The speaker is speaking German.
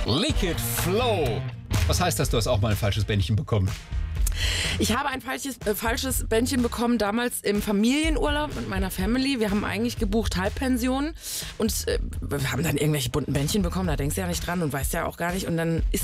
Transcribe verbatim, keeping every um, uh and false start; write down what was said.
Liquid Flow. Was heißt das, du hast auch mal ein falsches Bändchen bekommen? Ich habe ein falsches, äh, falsches Bändchen bekommen, damals im Familienurlaub mit meiner Family. Wir haben eigentlich gebucht Halbpension und äh, wir haben dann irgendwelche bunten Bändchen bekommen, da denkst du ja nicht dran und weißt ja auch gar nicht. Und dann ist